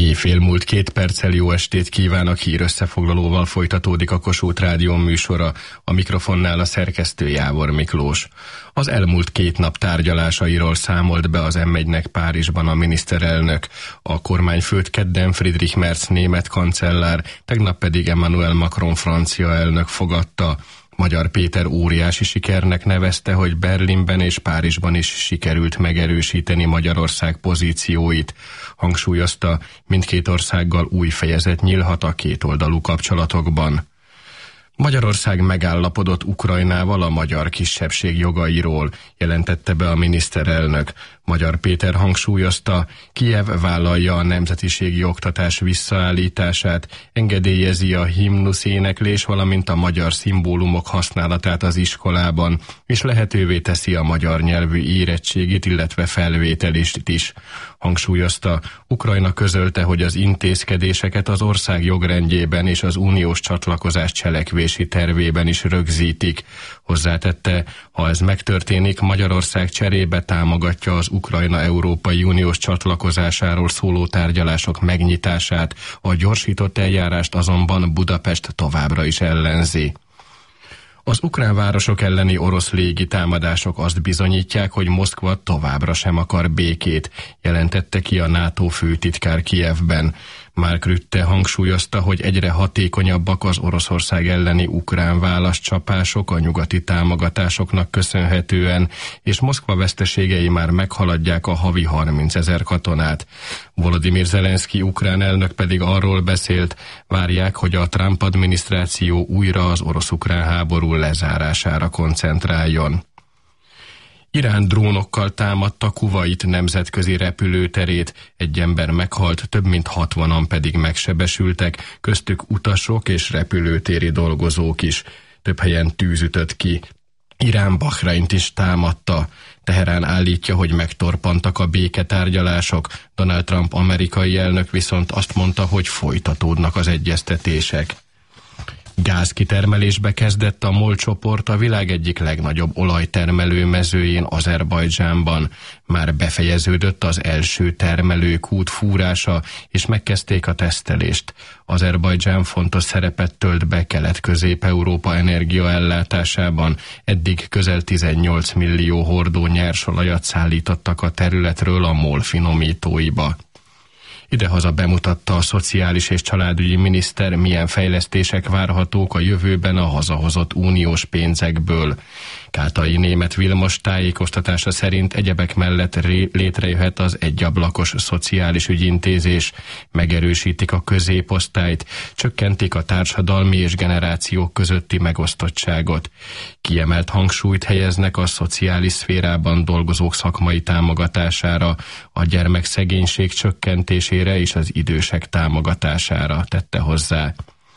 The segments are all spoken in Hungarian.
Éjfél múlt 2 perccel jó estét kívánok, hír összefoglalóval folytatódik a Kossuth Rádió műsora, a mikrofonnál a szerkesztő Jávor Miklós. Az elmúlt 2 nap tárgyalásairól számolt be az M1-nek Párizsban a miniszterelnök. A kormányfőt kedden Friedrich Merz német kancellár, tegnap pedig Emmanuel Macron francia elnök fogadta. Magyar Péter óriási sikernek nevezte, hogy Berlinben és Párizsban is sikerült megerősíteni Magyarország pozícióit. Hangsúlyozta, mindkét országgal új fejezet nyílhat a kétoldalú kapcsolatokban. Magyarország megállapodott Ukrajnával a magyar kisebbség jogairól, jelentette be a miniszterelnök. Magyar Péter hangsúlyozta, Kijev vállalja a nemzetiségi oktatás visszaállítását, engedélyezi a himnusz éneklés, valamint a magyar szimbólumok használatát az iskolában, és lehetővé teszi a magyar nyelvű érettségit, illetve felvételist is. Hangsúlyozta, Ukrajna közölte, hogy az intézkedéseket az ország jogrendjében és az uniós csatlakozás cselekvési tervében is rögzítik. Hozzátette, ha ez megtörténik, Magyarország cserébe támogatja az Ukrajna Európai Uniós csatlakozásáról szóló tárgyalások megnyitását, a gyorsított eljárást azonban Budapest továbbra is ellenzi. Az ukrán városok elleni orosz légitámadások azt bizonyítják, hogy Moszkva továbbra sem akar békét, jelentette ki a NATO főtitkár Kijevben. Mark Rutte hangsúlyozta, hogy egyre hatékonyabbak az Oroszország elleni ukrán válaszcsapások a nyugati támogatásoknak köszönhetően, és Moszkva veszteségei már meghaladják a havi 30 000 katonát. Volodymyr Zelenszky ukrán elnök pedig arról beszélt, várják, hogy a Trump adminisztráció újra az orosz-ukrán háború lezárására koncentráljon. Irán drónokkal támadta Kuvait nemzetközi repülőterét, egy ember meghalt, több mint 60-an pedig megsebesültek, köztük utasok és repülőtéri dolgozók is. Több helyen tűz ütött ki. Irán Bahreint is támadta. Teherán állítja, hogy megtorpantak a béketárgyalások. Donald Trump amerikai elnök viszont azt mondta, hogy folytatódnak az egyeztetések. Gázkitermelésbe kezdett a MOL csoport a világ egyik legnagyobb olajtermelő mezőjén, Azerbajdzsánban. Már befejeződött az első termelőkút fúrása, és megkezdték a tesztelést. Azerbajdzsán fontos szerepet tölt be Kelet-Közép-Európa energiaellátásában. Eddig közel 18 millió hordó nyersolajat szállítottak a területről a MOL finomítóiba. Idehaza bemutatta a szociális és családügyi miniszter, milyen fejlesztések várhatók a jövőben a hazahozott uniós pénzekből. Kátai Németh Vilmos tájékoztatása szerint egyebek mellett létrejöhet az egyablakos szociális ügyintézés, megerősítik a középosztályt, csökkentik a társadalmi és generációk közötti megosztottságot. Kiemelt hangsúlyt helyeznek a szociális szférában dolgozók szakmai támogatására, a gyermekszegénység csökkentésére és az idősek támogatására, tette hozzá.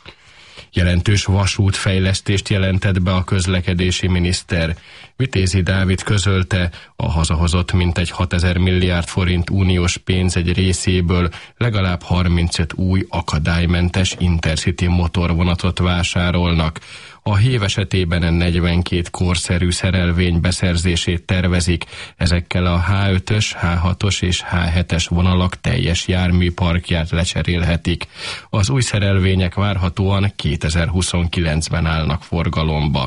Jelentős vasútfejlesztést jelentett be a közlekedési miniszter. Vitézi Dávid közölte, a hazahozott mintegy 6000 milliárd forint uniós pénz egy részéből legalább 35 új akadálymentes Intercity motorvonatot vásárolnak. A HÉV esetében 42 korszerű szerelvény beszerzését tervezik, ezekkel a H5-ös, H6-os és H7-es vonalak teljes járműparkját lecserélhetik. Az új szerelvények várhatóan 2029-ben állnak forgalomba.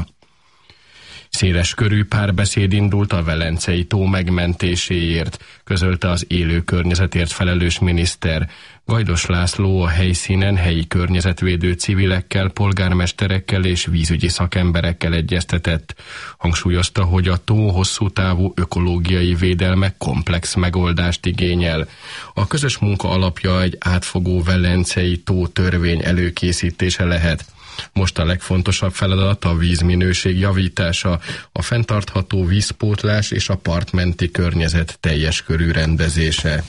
Széles körű párbeszéd indult a Velencei tó megmentéséért, közölte az élő környezetért felelős miniszter. Gajdos László a helyszínen helyi környezetvédő civilekkel, polgármesterekkel és vízügyi szakemberekkel egyeztetett. Hangsúlyozta, hogy a tó hosszú távú ökológiai védelme komplex megoldást igényel. A közös munka alapja egy átfogó Velencei tó törvény előkészítése lehet. Most a legfontosabb feladat a vízminőség javítása, a fenntartható vízpótlás és a partmenti környezet teljes körű rendezése.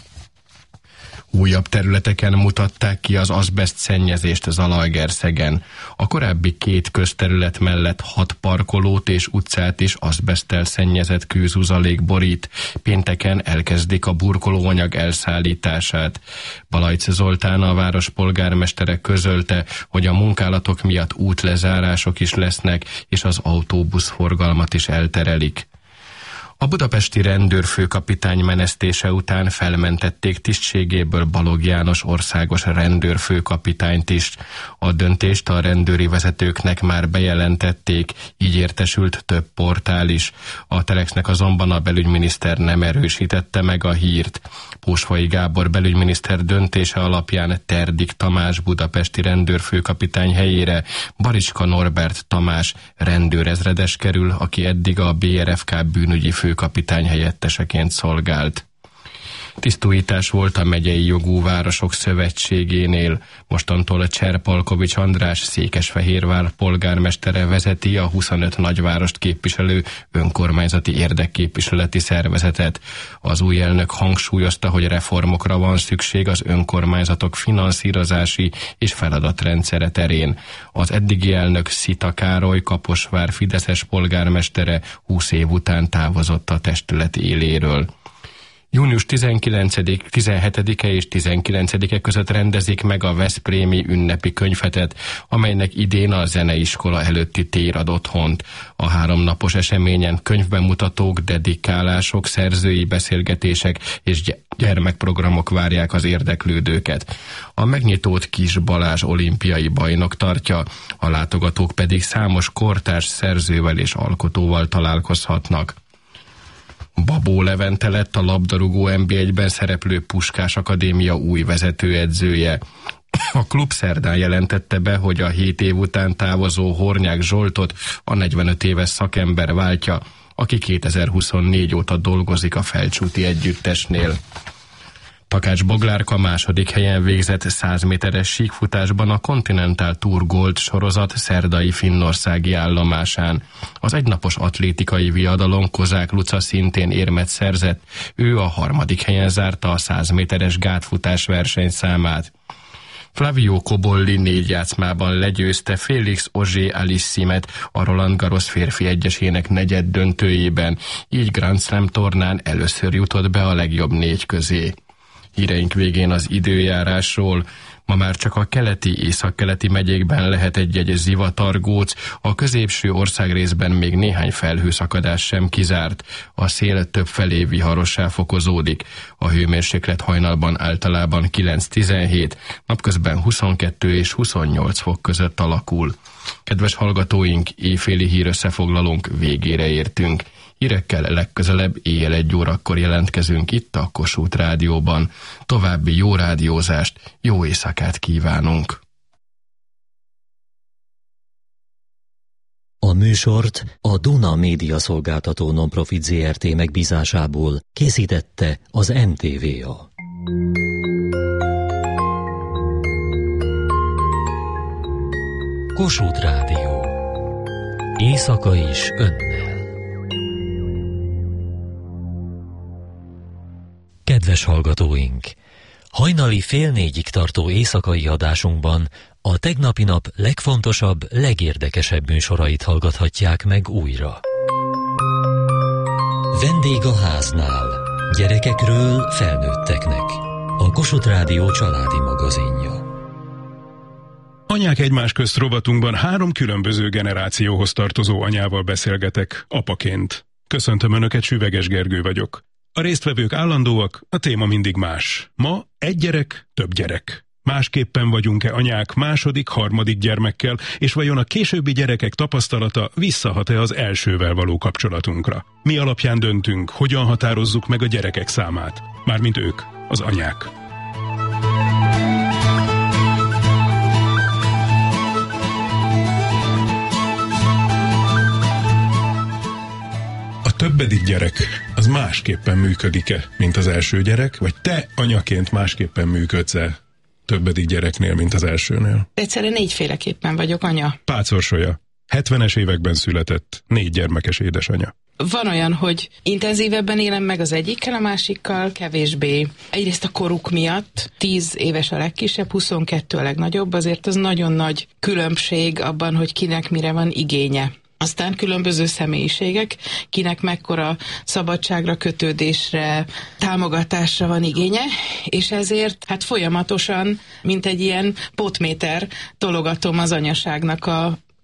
Újabb területeken mutatták ki az azbeszt szennyezést Zalaegerszegen. A korábbi 2 közterület mellett 6 parkolót és utcát is azbeszttel szennyezett kőzuzalék borít. Pénteken elkezdik a burkolóanyag elszállítását. Balajc Zoltán, a város polgármestere közölte, hogy a munkálatok miatt útlezárások is lesznek, és az autóbuszforgalmat is elterelik. A budapesti rendőrfőkapitány menesztése után felmentették tisztségéből Balogh János országos rendőrfőkapitányt is. A döntést a rendőri vezetőknek már bejelentették, így értesült több portál is. A Telexnek azonban a belügyminiszter nem erősítette meg a hírt. Pósfai Gábor belügyminiszter döntése alapján Terdik Tamás budapesti rendőrfőkapitány helyére Baricska Norbert Tamás rendőrezredes kerül, aki eddig a BRFK bűnügyi főkapitány helyetteseként szolgált. Tisztújítás volt a Megyei Jogú Városok Szövetségénél. Mostantól Cserpalkovics András Székesfehérvár polgármestere vezeti a 25 nagyvárost képviselő önkormányzati érdekképviseleti szervezetet. Az új elnök hangsúlyozta, hogy reformokra van szükség az önkormányzatok finanszírozási és feladatrendszere terén. Az eddigi elnök Szita Károly Kaposvár fideszes polgármestere 20 év után távozott a testület éléről. Június 19-17-e és 19-e között rendezik meg a veszprémi ünnepi könyvhetet, amelynek idén a zeneiskola előtti tér ad otthont. A 3 napos eseményen könyvbemutatók, dedikálások, szerzői beszélgetések és gyermekprogramok várják az érdeklődőket. A megnyitót Kis Balázs olimpiai bajnok tartja, a látogatók pedig számos kortárs szerzővel és alkotóval találkozhatnak. Babó Levente lett a labdarúgó NB1-ben szereplő Puskás Akadémia új vezetőedzője. A klub szerdán jelentette be, hogy a 7 év után távozó Hornyák Zsoltot a 45 éves szakember váltja, aki 2024 óta dolgozik a Felcsúti együttesnél. Takács Boglárka második helyen végzett 100 méteres síkfutásban a Continental Tour Gold sorozat szerdai finnországi állomásán. Az egynapos atlétikai viadalon Kozák Luca szintén érmet szerzett, ő a 3. helyen zárta a 100 méteres gátfutás versenyszámát. Flavio Cobolli 4 játszmában legyőzte Félix Auger-Aliassimet a Roland Garros férfi egyesének negyed döntőjében, így Grand Slam tornán először jutott be a legjobb 4 közé. Híreink végén az időjárásról. Ma már csak a keleti, északkeleti megyékben lehet egy-egy zivatargóc, a középső országrészben még néhány felhőszakadás sem kizárt. A szél többfelé viharossá fokozódik. A hőmérséklet hajnalban általában 9-17, napközben 22 és 28 fok között alakul. Kedves hallgatóink, éjféli hírösszefoglalónk végére értünk. Hírekkel legközelebb éjjel 1 órakor jelentkezünk itt a Kossuth Rádióban. További jó rádiózást, jó éjszakát kívánunk! A műsort a Duna Média Szolgáltató Nonprofit Zrt. Megbízásából készítette az NTVA. Kossuth Rádió. Éjszaka is önnel. Kedves hallgatóink! Hajnali 3:30-ig tartó éjszakai adásunkban a tegnapi nap legfontosabb, legérdekesebb műsorait hallgathatják meg újra. Vendég a háznál. Gyerekekről felnőtteknek. A Kossuth Rádió családi magazinja. Anyák egymás közt rovatunkban 3 különböző generációhoz tartozó anyával beszélgetek, apaként. Köszöntöm Önöket, Süveges Gergő vagyok. A résztvevők állandóak, a téma mindig más. Ma 1 gyerek, több gyerek. Másképpen vagyunk-e anyák második, harmadik gyermekkel, és vajon a későbbi gyerekek tapasztalata visszahat-e az elsővel való kapcsolatunkra? Mi alapján döntünk, hogyan határozzuk meg a gyerekek számát? Mármint ők, az anyák. A többedik gyerek az másképpen működik-e, mint az első gyerek, vagy te anyaként másképpen működsz-e többedik gyereknél, mint az elsőnél? Egyszerűen 4-féleképpen vagyok anya. Pácorsolya, 70-es években született, 4 gyermekes édesanya. Van olyan, hogy intenzívebben élem meg az egyikkel, a másikkal kevésbé. Egyrészt a koruk miatt, 10 éves a legkisebb, 22 a legnagyobb, azért az nagyon nagy különbség abban, hogy kinek mire van igénye. Aztán különböző személyiségek, kinek mekkora szabadságra, kötődésre, támogatásra van igénye, és ezért hát folyamatosan, mint egy ilyen potméter tologatom az anyaságnak a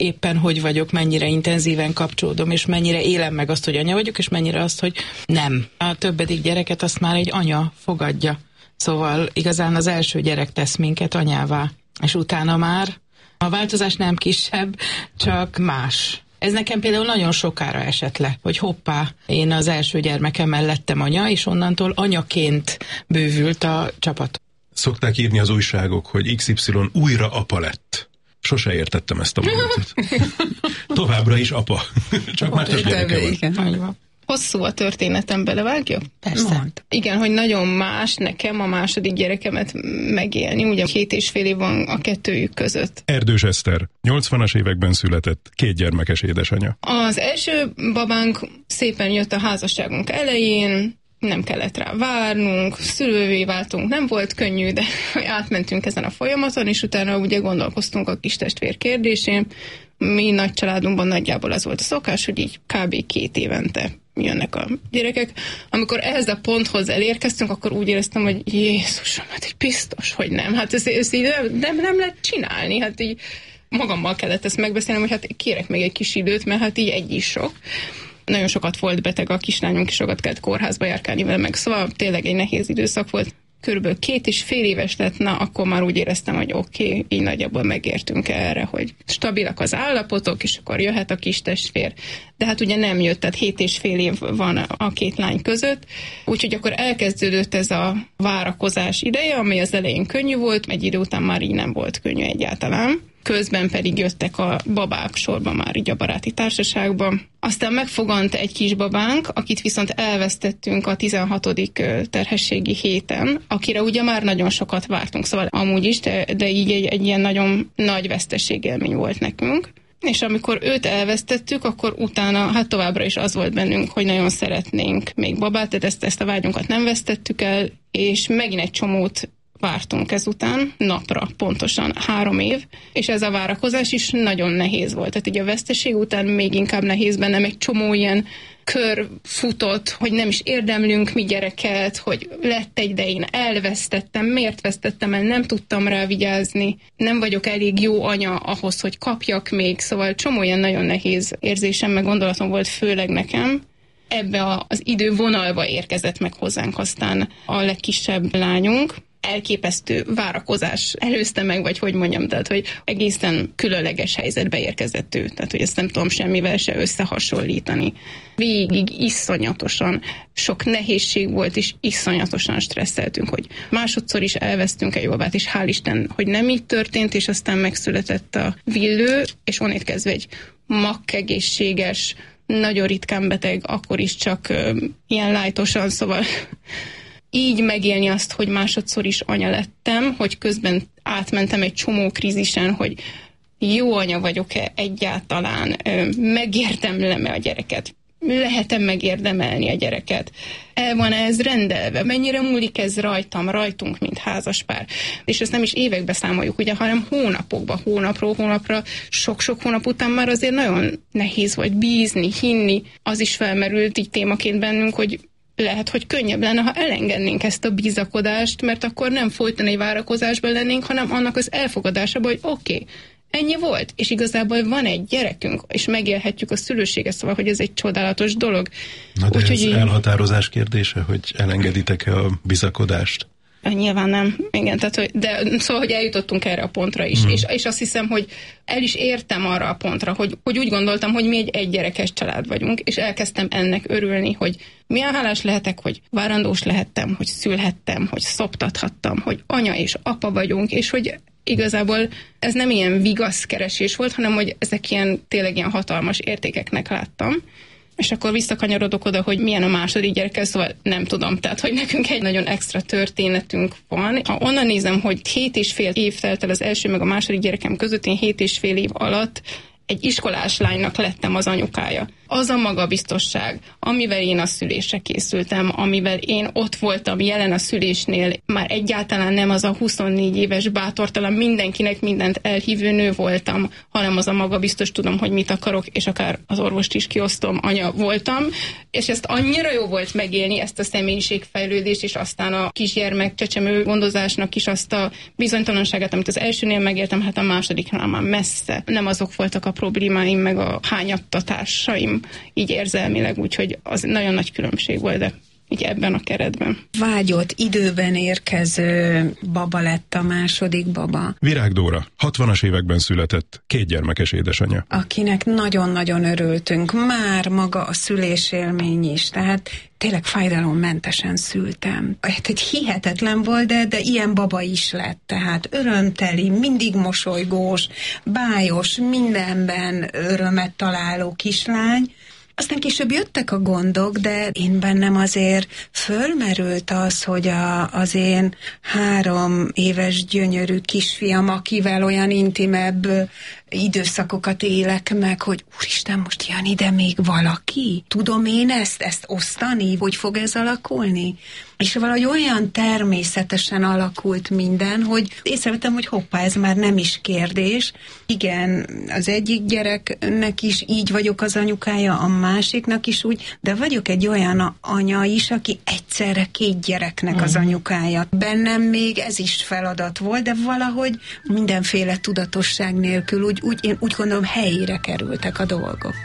éppen hogy vagyok, mennyire intenzíven kapcsolódom, és mennyire élem meg azt, hogy anya vagyok, és mennyire azt, hogy nem. A többedik gyereket azt már egy anya fogadja. Szóval igazán az első gyerek tesz minket anyává, és utána már a változás nem kisebb, csak más. Ez nekem például nagyon sokára esett le, hogy hoppá, én az első gyermekemmel lettem anya, és onnantól anyaként bővült a csapat. Szokták írni az újságok, hogy XY újra apa lett. Sose értettem ezt a mondatot. Továbbra is apa. Csak már több gyereke van. Hosszú a történetem, belevágja? Persze. Igen, hogy nagyon más nekem a második gyerekemet megélni. Ugye 2,5 év van a kettőjük között. Erdős Eszter, 80-as években született, 2 gyermekes édesanyja. Az első babánk szépen jött a házasságunk elején, nem kellett rá várnunk, szülővé váltunk, nem volt könnyű, de átmentünk ezen a folyamaton, és utána ugye gondolkoztunk a kis testvér kérdésén. Mi nagy családunkban nagyjából az volt a szokás, hogy így kb. 2 évente jönnek a gyerekek. Amikor ehhez a ponthoz elérkeztünk, akkor úgy éreztem, hogy Jézusom, hát így biztos, hogy nem. Hát ez így nem lehet csinálni. Hát így magammal kellett ezt megbeszélnem, hogy hát kérek még egy kis időt, mert hát így egy is sok. Nagyon sokat volt beteg a kislányunk, és sokat kellett kórházba járkálni vele meg. Szóval tényleg egy nehéz időszak volt. Körülbelül 2,5 éves lett, akkor már úgy éreztem, hogy oké, így nagyjából megértünk erre, hogy stabilak az állapotok, és akkor jöhet a kis testvér. De hát ugye nem jött, tehát 7,5 év van a 2 lány között, úgyhogy akkor elkezdődött ez a várakozás ideje, ami az elején könnyű volt, egy idő után már így nem volt könnyű egyáltalán. Közben pedig jöttek a babák sorba már így a baráti társaságban. Aztán megfogant egy kisbabánk, akit viszont elvesztettünk a 16. terhességi héten, akire ugye már nagyon sokat vártunk, szóval amúgy is, de így egy ilyen nagyon nagy veszteségélmény volt nekünk. És amikor őt elvesztettük, akkor utána hát továbbra is az volt bennünk, hogy nagyon szeretnénk még babát, tehát ezt a vágyunkat nem vesztettük el, és megint egy csomót vártunk ezután, napra pontosan 3 év, és ez a várakozás is nagyon nehéz volt. Tehát így a veszteség után még inkább nehéz bennem egy csomó ilyen kör futott, hogy nem is érdemlünk mi gyereket, hogy lett egy, de én elvesztettem, miért vesztettem el, nem tudtam rá vigyázni, nem vagyok elég jó anya ahhoz, hogy kapjak még, szóval csomó ilyen nagyon nehéz érzésem, meg gondolatom volt főleg nekem. Ebbe az idővonalba érkezett meg hozzánk aztán a legkisebb lányunk. Elképesztő várakozás előzte meg, vagy hogy mondjam, tehát, hogy egészen különleges helyzetbe érkezett ő, tehát, hogy ezt nem tudom semmivel se összehasonlítani. Végig iszonyatosan sok nehézség volt, és iszonyatosan stresszeltünk, hogy másodszor is elvesztünk egy babát, és hál' Isten, hogy nem így történt, és aztán megszületett a Villő, és onnét kezdve egy makkegészséges, nagyon ritkán beteg, akkor is csak ilyen lájtosan, szóval így megélni azt, hogy másodszor is anya lettem, hogy közben átmentem egy csomó krízisen, hogy jó anya vagyok-e egyáltalán, megérdemlem-e a gyereket, lehet-e megérdemelni a gyereket, el van ez rendelve, mennyire múlik ez rajtunk, mint házaspár. És ezt nem is évekbe számoljuk, ugye, hanem hónapokba, hónapról hónapra, sok-sok hónap után már azért nagyon nehéz volt bízni, hinni. Az is felmerült így témaként bennünk, hogy lehet, hogy könnyebb lenne, ha elengednénk ezt a bizakodást, mert akkor nem folyton egy várakozásban lennénk, hanem annak az elfogadásában, hogy oké, ennyi volt, és igazából van egy gyerekünk, és megélhetjük a szülőséget, szóval, hogy ez egy csodálatos dolog. Na de ez elhatározás kérdése, hogy elengeditek-e a bizakodást? Nyilván nem, igen, tehát, de szóval, hogy eljutottunk erre a pontra is, és azt hiszem, hogy el is értem arra a pontra, hogy úgy gondoltam, hogy mi egy egygyerekes család vagyunk, és elkezdtem ennek örülni, hogy milyen hálás lehetek, hogy várandós lehettem, hogy szülhettem, hogy szoptathattam, hogy anya és apa vagyunk, és hogy igazából ez nem ilyen vigaszkeresés volt, hanem hogy ezek tényleg ilyen hatalmas értékeknek láttam. És akkor visszakanyarodok oda, hogy milyen a második gyerekkel, szóval nem tudom. Tehát, hogy nekünk egy nagyon extra történetünk van. Ha onnan nézem, hogy 7,5 év telt el az első meg a második gyerekem között, én 7,5 év alatt egy iskolás lánynak lettem az anyukája. Az a magabiztosság, amivel én a szülésre készültem, amivel én ott voltam jelen a szülésnél, már egyáltalán nem az a 24 éves bátortalan mindenkinek mindent elhívő nő voltam, hanem az a magabiztos, tudom, hogy mit akarok, és akár az orvost is kiosztom, anya voltam, és ezt annyira jó volt megélni, ezt a személyiségfejlődést, és aztán a kisgyermek csecsemő gondozásnak is azt a bizonytalanságát, amit az elsőnél megéltem, hát a másodiknál már messze. Nem azok voltak a problémáim, meg a hányattatásaim, így érzelmileg, úgyhogy az nagyon nagy különbség volt, de így ebben a keretben. Vágyott, időben érkező baba lett a második baba. Virág Dóra, 60-as években született, 2 gyermekes édesanyja. Akinek nagyon-nagyon örültünk, már maga a szülésélmény is, tehát tényleg fájdalommentesen szültem. Hát egy hihetetlen volt, de ilyen baba is lett, tehát örömteli, mindig mosolygós, bájos, mindenben örömet találó kislány. Aztán később jöttek a gondok, de én bennem azért fölmerült az, hogy az én 3 éves gyönyörű kisfiam, akivel olyan intimebb időszakokat élek meg, hogy úristen, most jön ide még valaki? Tudom én ezt osztani? Hogy fog ez alakulni? És valahogy olyan természetesen alakult minden, hogy észrevettem, hogy hoppá, ez már nem is kérdés. Igen, az egyik gyereknek is így vagyok az anyukája, a másiknak is úgy, de vagyok egy olyan anya is, aki egyszerre 2 gyereknek az anyukája. Bennem még ez is feladat volt, de valahogy mindenféle tudatosság nélkül én úgy gondolom, helyére kerültek a dolgok.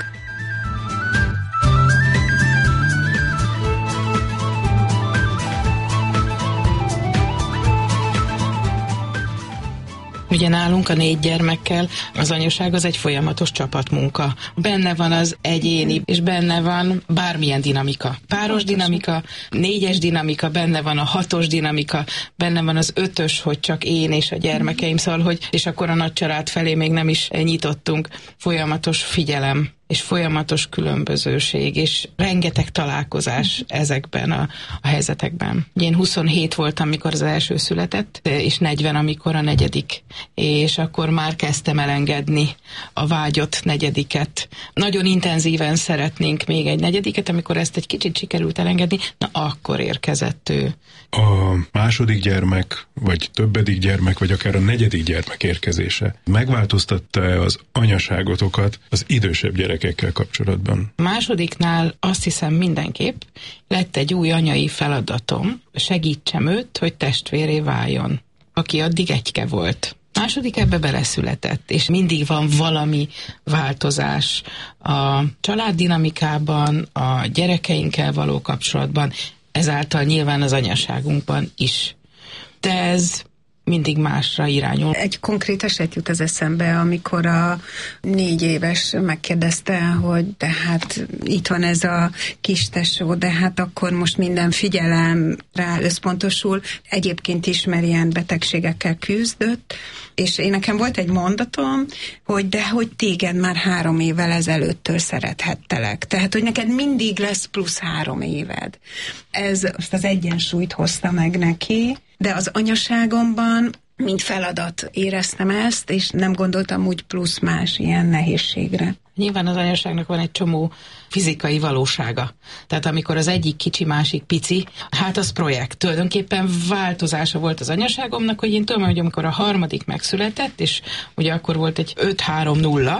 Ugye nálunk a 4 gyermekkel az anyaság az egy folyamatos csapatmunka. Benne van az egyéni, és benne van bármilyen dinamika. Páros dinamika, 4-es dinamika, benne van a 6-os dinamika, benne van az 5-ös, hogy csak én és a gyermekeim, szóval, hogy, és akkor a nagy család felé még nem is nyitottunk. Folyamatos figyelem és folyamatos különbözőség, és rengeteg találkozás ezekben a helyzetekben. Én 27 voltam, amikor az első született, és 40, amikor a 4. És akkor már kezdtem elengedni a vágyott 4. Nagyon intenzíven szeretnénk még egy 4, amikor ezt egy kicsit sikerült elengedni, na akkor érkezett ő. A második gyermek, vagy többedik gyermek, vagy akár a 4. gyermek érkezése megváltoztatta az anyaságotokat az idősebb gyerekekkel kapcsolatban? A másodiknál azt hiszem mindenképp lett egy új anyai feladatom, segítsem őt, hogy testvéré váljon, aki addig egyke volt. Második ebbe beleszületett, és mindig van valami változás a családdinamikában, a gyerekeinkkel való kapcsolatban, ezáltal nyilván az anyaságunkban is. De ez mindig másra irányul. Egy konkrét eset jut az eszembe, amikor a 4 éves megkérdezte, hogy de hát itt van ez a kis tesó, de hát akkor most minden figyelem rá összpontosul. Egyébként ismerjen betegségekkel küzdött, és én nekem volt egy mondatom, hogy de hogy téged már 3 évvel ezelőttől szerethettelek. Tehát, hogy neked mindig lesz plusz 3 éved. Ez azt az egyensúlyt hozta meg neki, de az anyaságomban mint feladat éreztem ezt, és nem gondoltam úgy plusz más ilyen nehézségre. Nyilván az anyaságnak van egy csomó fizikai valósága. Tehát amikor az egyik kicsi, másik pici, hát az projekt. Tulajdonképpen változása volt az anyaságomnak, hogy én tudom, hogy amikor a 3. megszületett, és ugye akkor volt egy 5-3-0,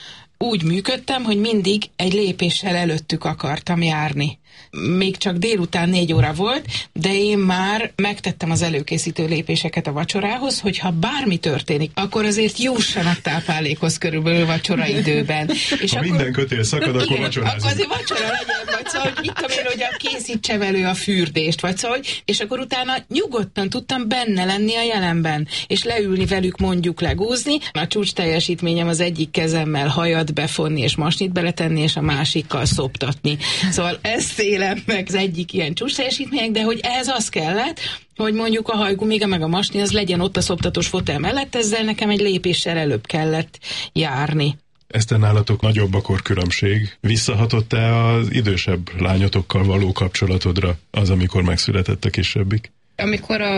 úgy működtem, hogy mindig egy lépéssel előttük akartam járni. Még csak délután 4 óra volt, de én már megtettem az előkészítő lépéseket a vacsorához, hogyha bármi történik, akkor azért jussanak táplálékhoz körülbelül vacsoraidőben. És ha akkor, minden kötél szakad, akkor vacsorázunk. Akkor azért vacsora legyen, vagy szóval, hogy itt én, hogy készítsem elő a fürdést, vagy szóval, és akkor utána nyugodtan tudtam benne lenni a jelenben, és leülni velük mondjuk legúzni. A csúcs teljesítményem az egyik kezemmel hajat befonni, és masnit beletenni, és a másikkal szoptatni. Szóval ezt élem meg az egyik ilyen csúcs teljesítmények, de hogy ehhez az kellett, hogy mondjuk a hajgumiga meg a masni az legyen ott a szoptatós fotel mellett, ezzel nekem egy lépéssel előbb kellett járni. Eszter, nálatok nagyobb a korkülönbség. Visszahatott-e az idősebb lányotokkal való kapcsolatodra az, amikor megszületett a kisebbik? Amikor a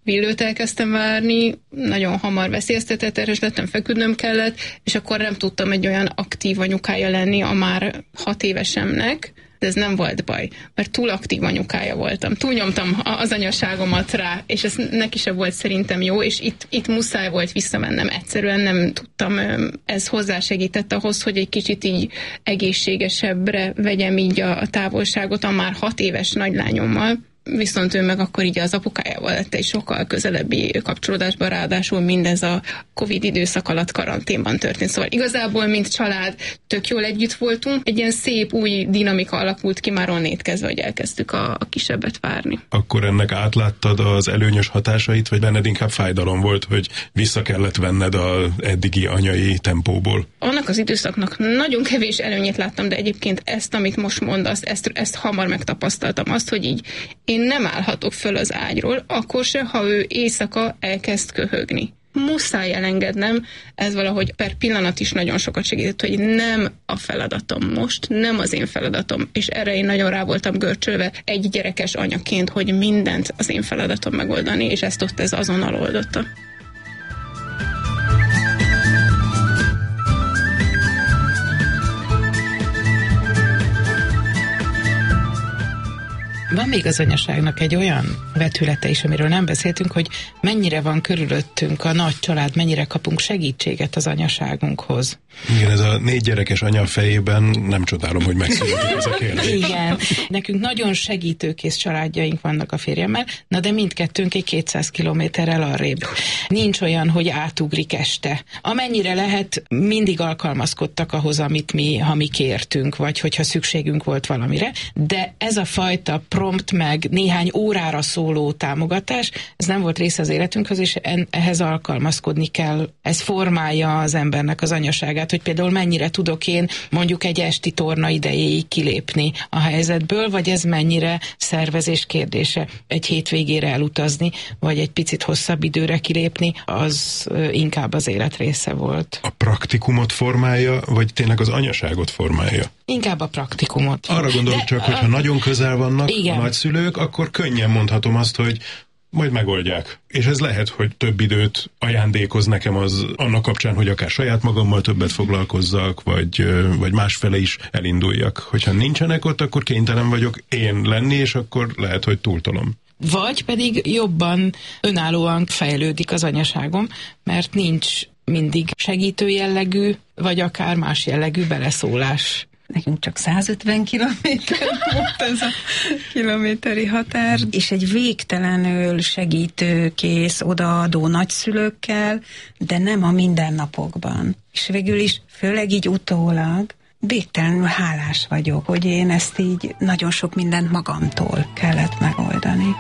Villőt elkezdtem várni, nagyon hamar veszélyeztetetes lettem, feküdnöm kellett, és akkor nem tudtam egy olyan aktív anyukája lenni a már 6 évesemnek, de ez nem volt baj, mert túl aktív anyukája voltam. Túlnyomtam az anyaságomat rá, és ez neki se volt szerintem jó, és itt muszáj volt visszamennem. Egyszerűen nem tudtam, ez hozzásegített ahhoz, hogy egy kicsit így egészségesebbre vegyem így a távolságot a már 6 éves nagylányommal. Viszont ő meg akkor így az apukájával lett egy sokkal közelebbi kapcsolódásban, ráadásul mindez a Covid időszak alatt karanténban történt. Szóval igazából, mint család, tök jól együtt voltunk. Egy ilyen szép új dinamika alakult ki már onnét kezdve, hogy elkezdtük a kisebbet várni. Akkor ennek átláttad az előnyös hatásait, vagy benned inkább fájdalom volt, hogy vissza kellett venned az eddigi anyai tempóból? Annak az időszaknak nagyon kevés előnyét láttam, de egyébként ezt, amit most mondasz, ezt hamar megtapasztaltam. Azt, hogy így én nem állhatok föl az ágyról, akkor se, ha ő éjszaka elkezd köhögni. Muszáj elengednem, ez valahogy per pillanat is nagyon sokat segített, hogy nem a feladatom most, nem az én feladatom, és erre én nagyon rá voltam görcsölve egy gyerekes anyaként, hogy mindent az én feladatom megoldani, és ezt ott ez azonnal oldotta. Van még az anyaságnak egy olyan vetülete is, amiről nem beszéltünk, hogy mennyire van körülöttünk a nagy család, mennyire kapunk segítséget az anyaságunkhoz. Igen, ez a 4 gyerekes anya fejében nem csodálom, hogy megszületik ez a kérdés. Igen. Nekünk nagyon segítőkész családjaink vannak a férjemmel, na de mindkettőnk egy 200 kilométerrel arrébb. Nincs olyan, hogy átugrik este. Amennyire lehet, mindig alkalmazkodtak ahhoz, amit ha mi kértünk, vagy hogyha szükségünk volt valamire, de ez a fajta prompt meg néhány órára szóló támogatás, ez nem volt része az életünkhöz, és ehhez alkalmazkodni kell. Ez formálja az embernek az anyaságát, hogy például mennyire tudok én mondjuk egy esti torna idejéig kilépni a helyzetből, vagy ez mennyire szervezés kérdése. Egy hétvégére elutazni, vagy egy picit hosszabb időre kilépni, az inkább az élet része volt. A praktikumot formálja, vagy tényleg az anyaságot formálja? Inkább a praktikumot. Arra gondolok csak, hogyha nagyon közel vannak igen. A nagyszülők, akkor könnyen mondhatom azt, hogy majd megoldják. És ez lehet, hogy több időt ajándékoz nekem az annak kapcsán, hogy akár saját magammal többet foglalkozzak, vagy másfele is elinduljak. Hogyha nincsenek ott, akkor kénytelen vagyok én lenni, és akkor lehet, hogy túltolom. Vagy pedig jobban önállóan fejlődik az anyaságom, mert nincs mindig segítő jellegű, vagy akár más jellegű beleszólás. Nekünk csak 150 kilométer volt ez a kilométeri határ, és egy végtelenül segítőkész, odaadó nagyszülőkkel, de nem a mindennapokban. És végül is, főleg így utólag, végtelenül hálás vagyok, hogy én ezt így nagyon sok mindent magamtól kellett megoldani.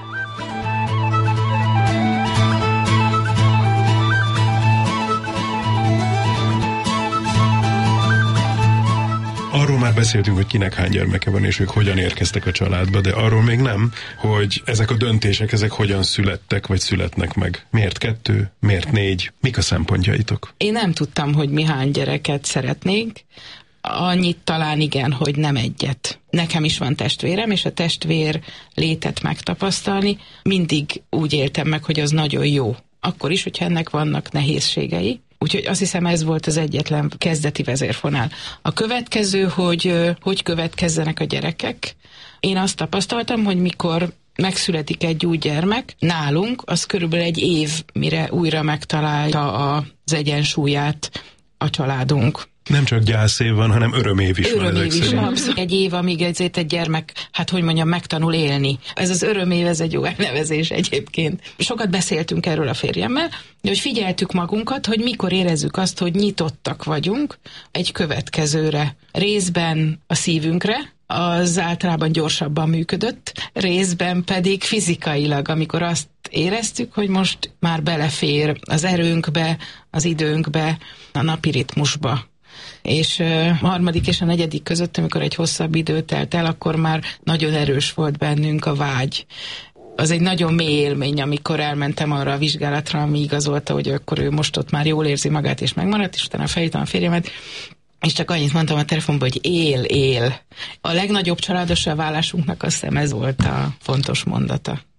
Arról már beszéltünk, hogy kinek hány gyermeke van, és ők hogyan érkeztek a családba, de arról még nem, hogy ezek a döntések, ezek hogyan születtek, vagy születnek meg. Miért 2? Miért 4? Mik a szempontjaitok? Én nem tudtam, hogy mi hány gyereket szeretnénk. Annyit talán igen, hogy nem egyet. Nekem is van testvérem, és a testvér létet megtapasztalni mindig úgy éltem meg, hogy az nagyon jó. Akkor is, hogyha ennek vannak nehézségei. Úgyhogy azt hiszem, ez volt az egyetlen kezdeti vezérfonál. A következő, hogy következzenek a gyerekek. Én azt tapasztaltam, hogy mikor megszületik egy új gyermek, nálunk az körülbelül egy év, mire újra megtalálta az egyensúlyát a családunk. Nem csak gyászév van, hanem örömév is van. Örömév is van. Egy év, amíg egy gyermek, megtanul élni. Ez az örömév, ez egy jó elnevezés egyébként. Sokat beszéltünk erről a férjemmel, hogy figyeltük magunkat, hogy mikor érezzük azt, hogy nyitottak vagyunk egy következőre. Részben a szívünkre, az általában gyorsabban működött, részben pedig fizikailag, amikor azt éreztük, hogy most már belefér az erőnkbe, az időnkbe, a napi ritmusba. És a harmadik és a negyedik között, amikor egy hosszabb idő telt el, akkor már nagyon erős volt bennünk a vágy. Az egy nagyon mély élmény, amikor elmentem arra a vizsgálatra, ami igazolta, hogy akkor ő most ott már jól érzi magát, és megmaradt, és utána felhívtam a férjemet, és csak annyit mondtam a telefonban, hogy él. A legnagyobb családossá válásunknak azt hiszem ez volt a fontos mondata.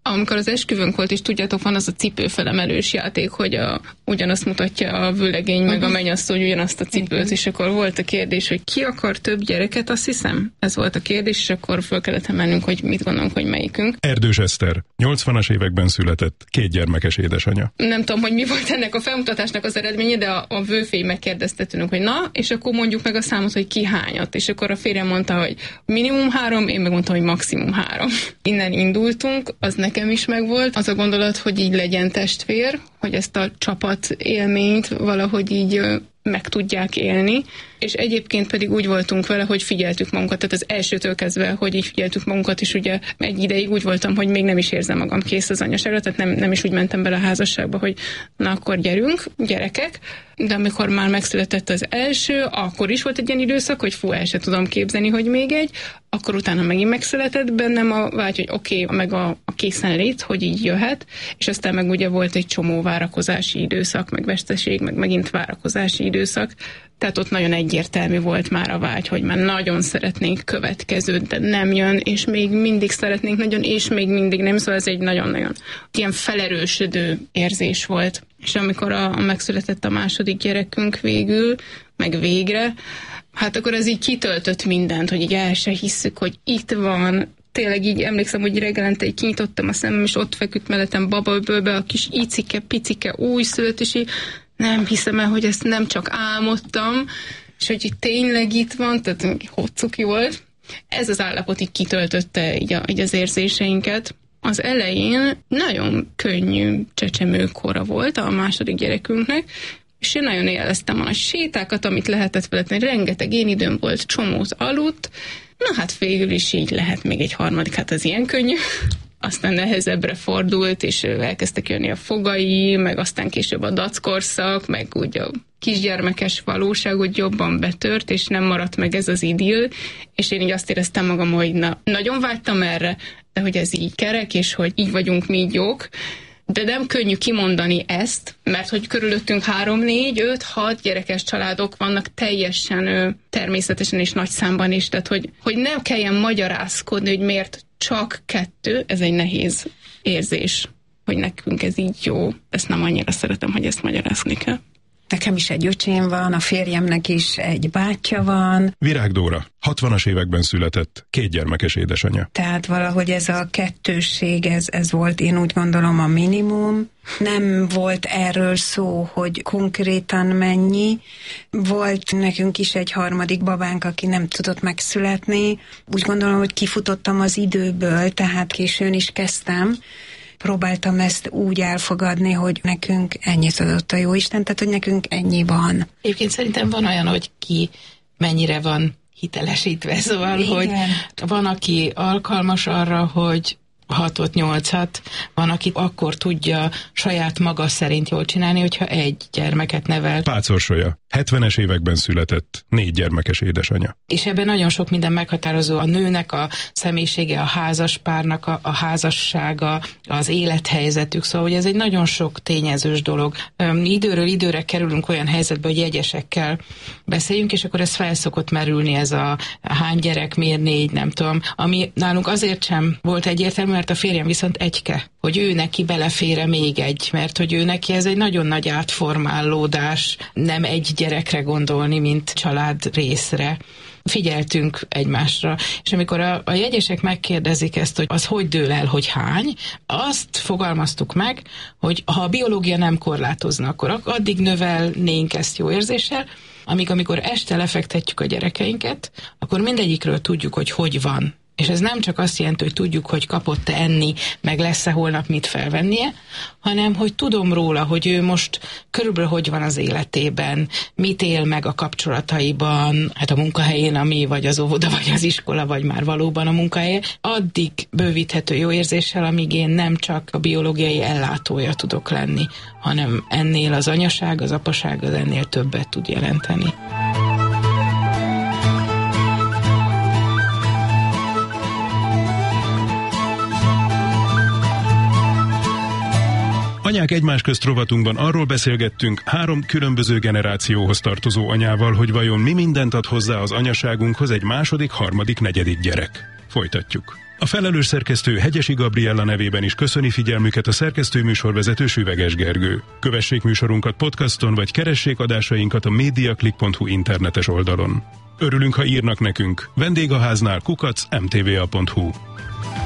Amikor az esküvőnk volt, és tudjátok, van az a cipőfelemelős játék, hogy ugyanazt mutatja a vőlegény, meg a mennyasszony ugyanazt a cipőt, és akkor volt a kérdés, hogy ki akar több gyereket, azt hiszem. Ez volt a kérdés, és akkor föl kellett emelnünk, hogy mit gondolunk, hogy melyikünk. Erdős Eszter, 80-as években született, 2 gyermekes édesanya. Nem tudom, hogy mi volt ennek a felmutatásnak az eredménye, de a vőfély megkérdezte tőlünk, hogy na, és akkor mondjuk meg a számot, hogy ki hányat. És akkor a férjem mondta, hogy minimum 3, én megmondtam, hogy maximum 3. Innen indultunk, az nekem is megvolt. Az a gondolat, hogy így legyen testvér, hogy ezt a csapat élményt valahogy így meg tudják élni, és egyébként pedig úgy voltunk vele, hogy figyeltük magunkat, tehát az elsőtől kezdve, hogy így figyeltük magunkat, és ugye egy ideig úgy voltam, hogy még nem is érzem magam kész az anyaságra, tehát nem is úgy mentem bele a házasságba, hogy na akkor gyerünk, gyerekek, de amikor már megszületett az első, akkor is volt egy ilyen időszak, hogy el se tudom képzelni, hogy még egy, akkor utána megint megszületett bennem a vágy, hogy oké, meg a készenlét, hogy így jöhet, és aztán meg ugye volt egy csomó várakozási időszak, meg veszteség, meg megint várakozási időszak, tehát ott nagyon egyértelmű volt már a vágy, hogy már nagyon szeretnénk következőt, de nem jön, és még mindig szeretnénk nagyon, és még mindig nem, szóval ez egy nagyon-nagyon ilyen felerősödő érzés volt. És amikor megszületett a második gyerekünk végül, meg végre, hát akkor ez így kitöltött mindent, hogy így el se hisszük, hogy itt van. Tényleg így emlékszem, hogy reggelente így kinyitottam a szemem, és ott feküdt mellettem babaöbölbe a kis icike, picike, újszülött, és így nem hiszem el, hogy ezt nem csak álmodtam, és hogy így tényleg itt van, tehát hocuki volt. Ez az állapot így kitöltötte így az érzéseinket. Az elején nagyon könnyű csecsemőkora volt a második gyerekünknek, és én nagyon élveztem a nagy sétákat, amit lehetett vele tenni. Rengeteg én időm volt, csomót aludt. Na hát végül is így lehet még egy harmadik, hát az ilyen könnyű. Aztán nehezebbre fordult, és elkezdtek jönni a fogai, meg aztán később a dackorszak, meg úgy a kisgyermekes valóság úgy jobban betört, és nem maradt meg ez az idill, és én így azt éreztem magam, hogy nagyon vágytam erre, de hogy ez így kerek, és hogy így vagyunk mi így jók, de nem könnyű kimondani ezt, mert hogy körülöttünk 3, 4, 5, 6 gyerekes családok vannak teljesen természetesen és nagy számban is, tehát hogy nem kelljen magyarázkodni, hogy miért csak 2, ez egy nehéz érzés, hogy nekünk ez így jó. Ezt nem annyira szeretem, hogy ezt magyarázni kell. Nekem is egy öcsém van, a férjemnek is egy bátyja van. Virág Dóra, 60-as években született, 2 gyermekes édesanya. Tehát valahogy ez a kettősség, ez volt, én úgy gondolom, a minimum. Nem volt erről szó, hogy konkrétan mennyi. Volt nekünk is egy harmadik babánk, aki nem tudott megszületni. Úgy gondolom, hogy kifutottam az időből, tehát későn is kezdtem. Próbáltam ezt úgy elfogadni, hogy nekünk ennyit adott a Jóisten, tehát hogy nekünk ennyi van. Egyébként szerintem van olyan, hogy ki mennyire van hitelesítve, szóval, igen, hogy van, aki alkalmas arra, hogy 6-ot, 8-at, van, aki akkor tudja saját maga szerint jól csinálni, hogyha egy gyermeket nevel. Pácorsolya, 70-es években született, 4 gyermekes édesanya. És ebben nagyon sok minden meghatározó, a nőnek a személyisége, a házaspárnak a házassága, az élethelyzetük, szóval hogy ez egy nagyon sok tényezős dolog. Időről időre kerülünk olyan helyzetbe, hogy jegyesekkel beszéljünk, és akkor ez fel szokott merülni, ez a hány gyerek, miért 4, nem tudom. Ami nálunk azért sem volt egyértelmű, mert a férjem viszont egyke, hogy ő neki belefér még egy, mert hogy ő neki ez egy nagyon nagy átformálódás, nem egy gyerekre gondolni, mint család részre. Figyeltünk egymásra, és amikor a jegyesek megkérdezik ezt, hogy az hogy dől el, hogy hány, azt fogalmaztuk meg, hogy ha a biológia nem korlátozna, akkor addig növelnénk ezt jó érzéssel, amikor este lefektetjük a gyerekeinket, akkor mindegyikről tudjuk, hogy van. És ez nem csak azt jelenti, hogy tudjuk, hogy kapott-e enni, meg lesz-e holnap mit felvennie, hanem hogy tudom róla, hogy ő most körülbelül hogy van az életében, mit él meg a kapcsolataiban, hát a munkahelyén, ami vagy az óvoda, vagy az iskola, vagy már valóban a munkahelye, addig bővíthető jó érzéssel, amíg én nem csak a biológiai ellátója tudok lenni, hanem ennél az anyaság, az apaság az ennél többet tud jelenteni. Anyák egymás közt rovatunkban arról beszélgettünk 3 különböző generációhoz tartozó anyával, hogy vajon mi mindent ad hozzá az anyaságunkhoz egy második, harmadik, negyedik gyerek. Folytatjuk. A felelős szerkesztő Hegyesi Gabriella nevében is köszöni figyelmüket a szerkesztő műsorvezető Süveges Gergő. Kövessék műsorunkat podcaston, vagy keressék adásainkat a mediaclick.hu internetes oldalon. Örülünk, ha írnak nekünk. Vendégháznál @mtva.hu.